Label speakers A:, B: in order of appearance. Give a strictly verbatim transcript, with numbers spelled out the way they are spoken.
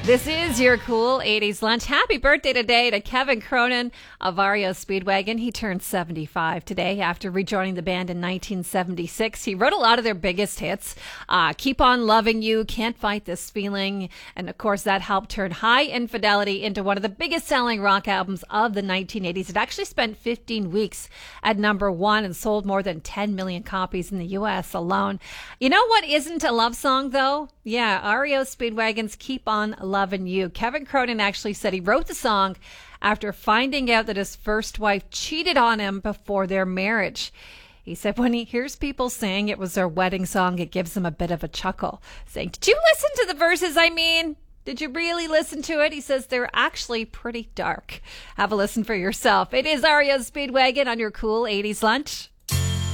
A: This is your cool eighties lunch. Happy birthday today to Kevin Cronin of R E O Speedwagon. He turned seventy-five today after rejoining the band in nineteen seventy-six. He wrote a lot of their biggest hits. Uh, Keep on Loving You, Can't Fight This Feeling. And of course, that helped turn High Infidelity into one of the biggest selling rock albums of the nineteen eighties. It actually spent fifteen weeks at number one and sold more than ten million copies in the U S alone. You know what isn't a love song, though? Yeah, R E O Speedwagon's Keep on Loving You. Kevin Cronin actually said he wrote the song after finding out that his first wife cheated on him before their marriage. He said when he hears people saying it was their wedding song, it gives him a bit of a chuckle, saying, "Did you listen to the verses I mean? Did you really listen to it?" He says they're actually pretty dark. Have a listen for yourself. It is R E O Speedwagon on your cool eighties lunch.